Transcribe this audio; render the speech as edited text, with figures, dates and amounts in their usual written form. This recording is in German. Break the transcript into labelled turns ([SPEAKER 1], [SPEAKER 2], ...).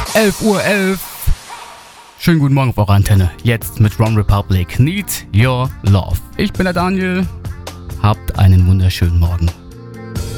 [SPEAKER 1] 11:11 Uhr. Schönen guten Morgen auf eurer Antenne. Jetzt mit One Republic. Need Your Love. Ich bin der Daniel. Habt einen wunderschönen Morgen.